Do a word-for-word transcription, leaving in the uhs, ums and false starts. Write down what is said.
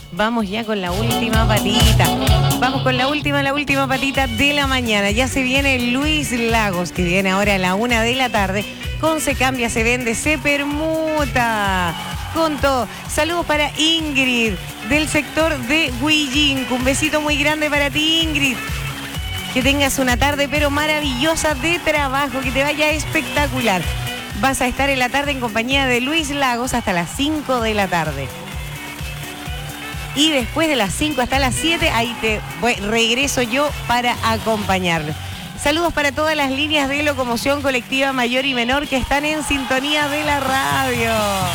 Vamos ya con la última patita. Vamos con la última, la última patita de la mañana. Ya se viene Luis Lagos, que viene ahora a la una de la tarde. Con Se Cambia, Se Vende, Se Permuta. Con todo. Saludos para Ingrid, del sector de Huillín. Un besito muy grande para ti, Ingrid. Que tengas una tarde pero maravillosa de trabajo, que te vaya espectacular. Vas a estar en la tarde en compañía de Luis Lagos hasta las cinco de la tarde. Y después de las cinco hasta las siete, ahí te voy, regreso yo para acompañarlos. Saludos para todas las líneas de locomoción colectiva mayor y menor que están en sintonía de la radio.